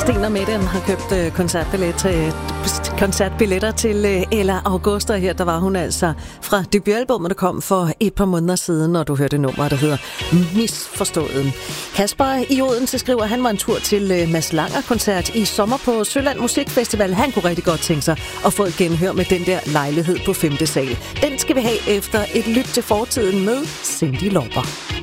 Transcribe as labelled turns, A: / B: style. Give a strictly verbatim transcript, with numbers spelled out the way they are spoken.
A: Sten og Mette har købt øh, koncertbillet til, koncertbilletter til øh, Ella Augusta. Her der var hun altså fra debutalbummet, der kom for et par måneder siden, og du hørte nummer, der hedder Misforstået. Kasper i Odense skriver, at han var en tur til øh, Mads Langer-koncert i sommer på Søland Musikfestival. Han kunne rigtig godt tænke sig at få et genhør med den der lejlighed på femte sal. Den skal vi have efter et lyt til fortiden med Cyndi Lauper.